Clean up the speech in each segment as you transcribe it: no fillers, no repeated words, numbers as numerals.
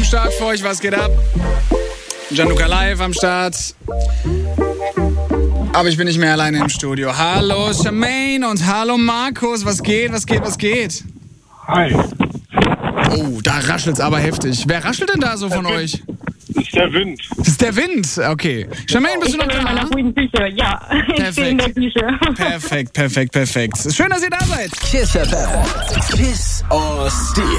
Start für euch. Was geht ab? Gianluca live am Start. Aber ich bin nicht mehr alleine im Studio. Hallo Charmaine und hallo Markus. Was geht? Hi. Oh, da raschelt's aber heftig. Wer raschelt denn da so von euch? Das ist der Wind. Das ist der Wind, okay. Charmaine, bist du noch in meiner da? guten Küche, ja. Ich stehe in der Küche. Perfekt. Schön, dass ihr da seid. Kiss FM. Kiss or Steal.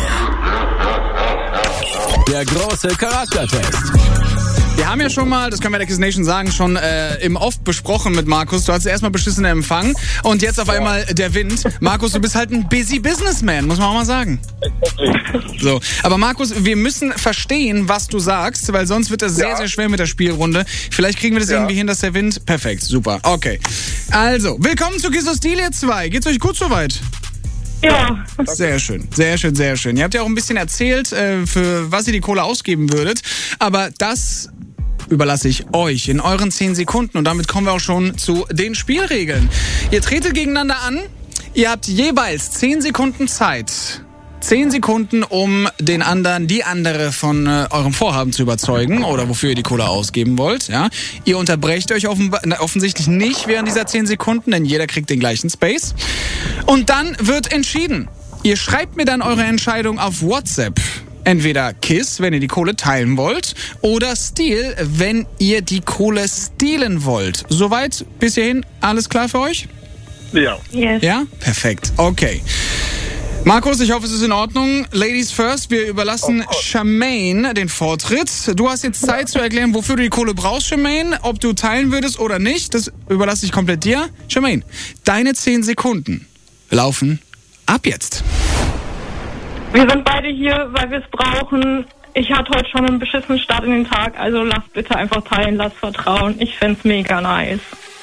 Der große Charaktertest. Wir haben ja schon mal, das können wir der Kiss Nation sagen, schon im Off besprochen mit Markus. Du hattest erstmal beschissenen Empfang und jetzt auf einmal der Wind. Markus, du bist halt ein busy Businessman, muss man auch mal sagen. So, aber Markus, wir müssen verstehen, was du sagst, weil sonst wird das sehr, sehr schwer mit der Spielrunde. Vielleicht kriegen wir das irgendwie hin, dass der Wind... Perfekt, super, okay. Also, willkommen zu Kiss or Steal, ihr zwei. Geht's euch gut soweit? Ja. Sehr schön. Ihr habt ja auch ein bisschen erzählt, für was ihr die Kohle ausgeben würdet, aber das überlasse ich euch in euren 10 Sekunden und damit kommen wir auch schon zu den Spielregeln. Ihr tretet gegeneinander an, ihr habt jeweils 10 Sekunden Zeit. 10 Sekunden, um die andere von eurem Vorhaben zu überzeugen oder wofür ihr die Kohle ausgeben wollt. Ja? Ihr unterbrecht euch offensichtlich nicht während dieser 10 Sekunden, denn jeder kriegt den gleichen Space. Und dann wird entschieden. Ihr schreibt mir dann eure Entscheidung auf WhatsApp. Entweder Kiss, wenn ihr die Kohle teilen wollt, oder Steal, wenn ihr die Kohle stehlen wollt. Soweit bis hierhin alles klar für euch? Ja. Yes. Ja? Perfekt. Okay. Markus, ich hoffe, es ist in Ordnung. Ladies first, wir überlassen Charmaine den Vortritt. Du hast jetzt Zeit zu erklären, wofür du die Kohle brauchst, Charmaine. Ob du teilen würdest oder nicht, das überlasse ich komplett dir. Charmaine, deine 10 Sekunden laufen ab jetzt. Wir sind beide hier, weil wir es brauchen. Ich hatte heute schon einen beschissenen Start in den Tag, also lasst bitte einfach teilen, lasst vertrauen. Ich find's mega nice.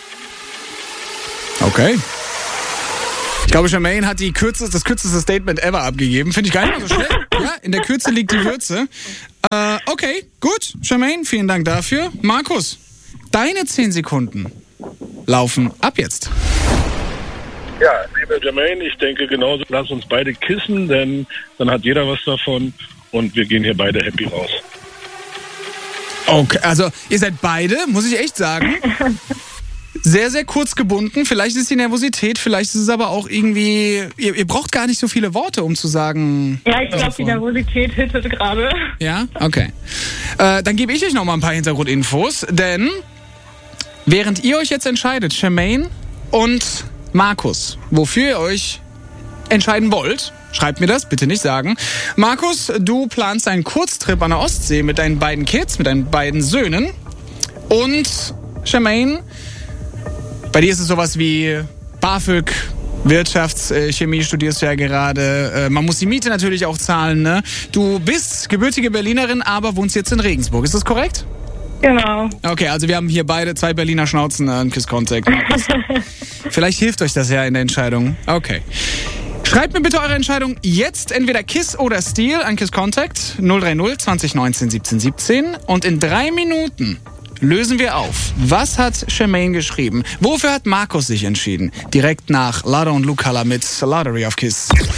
Okay. Ich glaube, Charmaine hat das kürzeste Statement ever abgegeben. Finde ich gar nicht mal so schlecht. Ja, in der Kürze liegt die Würze. Okay, gut. Charmaine, vielen Dank dafür. Markus, deine 10 Sekunden laufen ab jetzt. Ja, liebe Jermaine, ich denke genauso, lass uns beide kissen, denn dann hat jeder was davon und wir gehen hier beide happy raus. Okay, also ihr seid beide, muss ich echt sagen, sehr, sehr kurz gebunden. Vielleicht ist die Nervosität, vielleicht ist es aber auch irgendwie, ihr braucht gar nicht so viele Worte, um zu sagen... Ja, ich glaube, die Nervosität hittet gerade. Ja, okay. Dann gebe ich euch noch mal ein paar Hintergrundinfos, denn während ihr euch jetzt entscheidet, Charmaine und Markus, wofür ihr euch entscheiden wollt, schreibt mir das, bitte nicht sagen. Markus, du planst einen Kurztrip an der Ostsee mit deinen beiden Kids, mit deinen beiden Söhnen. Und Charmaine, bei dir ist es sowas wie BAföG, Wirtschaftschemie studierst du ja gerade. Man muss die Miete natürlich auch zahlen, ne? Du bist gebürtige Berlinerin, aber wohnst jetzt in Regensburg. Ist das korrekt? Genau. Okay, also wir haben hier beide 2 Berliner Schnauzen im Kiss-Contact. Vielleicht hilft euch das ja in der Entscheidung. Okay. Schreibt mir bitte eure Entscheidung jetzt entweder Kiss oder Steal an Kiss-Contact 030 2019 17 17 und in 3 Minuten lösen wir auf. Was hat Charmaine geschrieben? Wofür hat Markus sich entschieden? Direkt nach Lada und Lukala mit Lottery auf Kiss.